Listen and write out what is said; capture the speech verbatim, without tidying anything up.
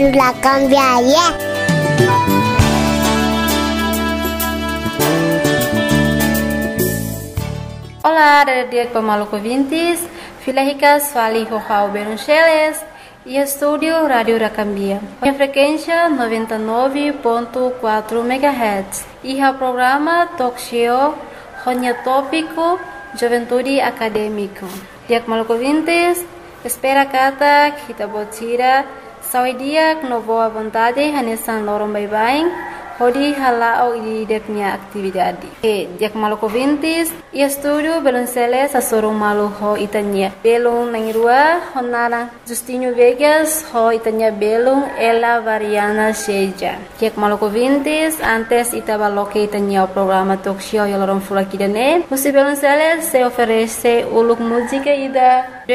La cambiaria. Olá, dia pemaluco ouvintes, Filahicas Fali Rojau Beruncheles e estúdio Rádio Racambia. A frequência noventa e nove ponto quatro megahertz e o programa Talk Show Ronya Tópico Juventude Acadêmico. Dia pemaluco ouvintes, espera kata kita botira saudia no boa vontade hanesan lorong bye-bye. Hodi halao di deknya aktividade. E dia maluco ouvintes, e estúdio Belonceles a sorong malu ho itanya. Belong nangirua honara Justinho Vegas ho itanya belong ela variana seja. Dia maluco ouvintes, antes itabaloke itanya o programa talk show yolorong fulakidane. Musi Belonceles se oferece uluk música ida